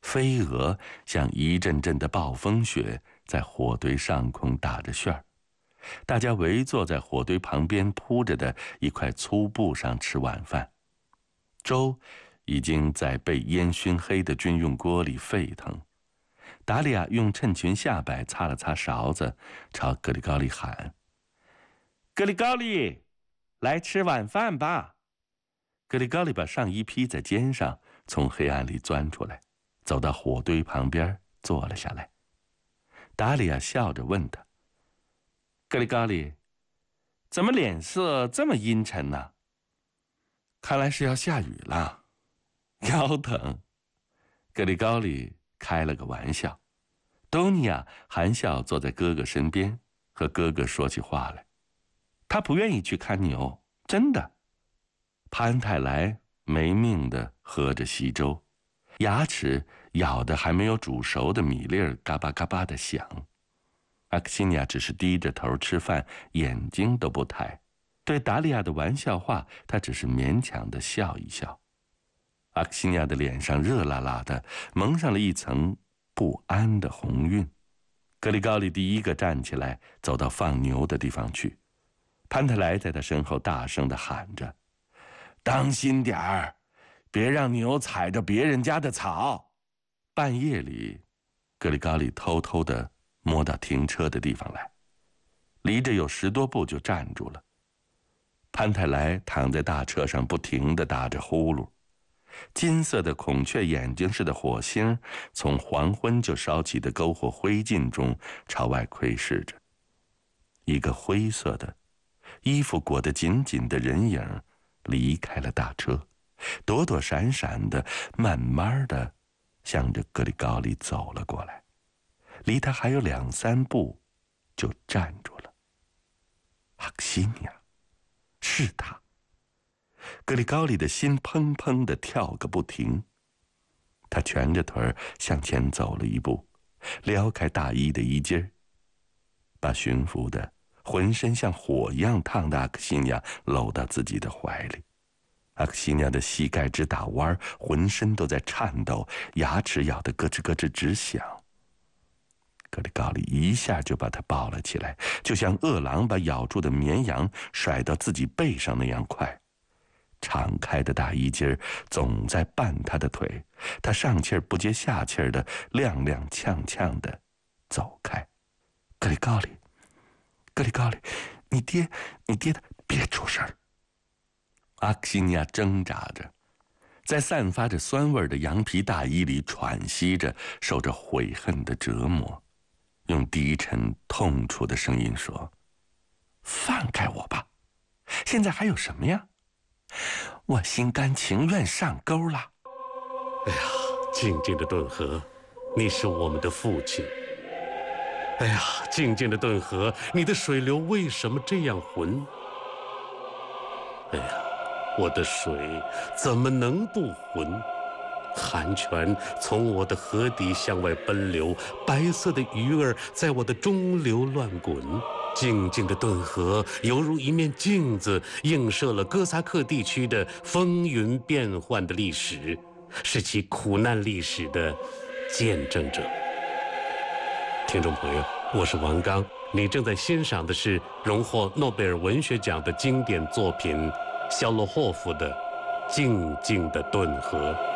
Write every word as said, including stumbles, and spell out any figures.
飞蛾像一阵阵的暴风雪，在火堆上空打着旋儿。大家围坐在火堆旁边铺着的一块粗布上吃晚饭，粥已经在被烟熏黑的军用锅里沸腾。达利亚用衬裙下摆擦了擦勺子，朝格里高利喊：“格里高利，来吃晚饭吧！”格里高利把上衣披在肩上，从黑暗里钻出来，走到火堆旁边坐了下来。达利亚笑着问他：“格里高利，怎么脸色这么阴沉呢？看来是要下雨了。腰疼。”格里高利开了个玩笑。多尼亚含笑坐在哥哥身边，和哥哥说起话来。他不愿意去看牛，真的。潘泰莱没命地喝着稀粥，牙齿咬得还没有煮熟的米粒儿嘎巴嘎巴地响。阿克西尼亚只是低着头吃饭，眼睛都不抬。对达利亚的玩笑话，他只是勉强地笑一笑。阿克西尼亚的脸上热辣辣的，蒙上了一层不安的红晕。格里高利第一个站起来，走到放牛的地方去。潘特莱在他身后大声地喊着：“当心点儿，别让牛踩着别人家的草。”半夜里，格里高利偷偷地摸到停车的地方来，离着有十多步就站住了。潘泰莱躺在大车上，不停地打着呼噜。金色的孔雀眼睛似的火星，从黄昏就烧起的篝火灰烬中朝外窥视着。一个灰色的、衣服裹得紧紧的人影离开了大车，躲躲闪闪的，慢慢的向着格里高利走了过来。离他还有两三步，就站住了。阿克西尼亚，是他。格里高利的心砰砰地跳个不停。他蜷着腿向前走了一步，撩开大衣的衣襟，把驯服的浑身像火一样烫的阿克西尼亚搂到自己的怀里。阿克西尼亚的膝盖直打弯，浑身都在颤抖，牙齿咬得咯吱咯吱直响。格里高利一下就把他抱了起来，就像饿狼把咬住的绵羊甩到自己背上那样快。敞开的大衣襟总在绊他的腿，他上气儿不接下气儿的踉踉跄跄的走开。格里高利，格里高利，你爹，你爹的，别出声。阿克西尼亚挣扎着，在散发着酸味的羊皮大衣里喘息着，受着悔恨的折磨，用低沉痛楚的声音说：“放开我吧，现在还有什么呀？我心甘情愿上钩了。” 哎呀，静静的顿河，你是我们的父亲。哎呀，静静的顿河，你的水流为什么这样浑？哎呀，我的水怎么能不浑？寒泉从我的河底向外奔流，白色的鱼儿在我的中流乱滚。静静的顿河犹如一面镜子，映射了哥萨克地区的风云变幻的历史，是其苦难历史的见证者。听众朋友，我是王刚，你正在欣赏的是荣获诺贝尔文学奖的经典作品肖洛霍夫的《静静的顿河》。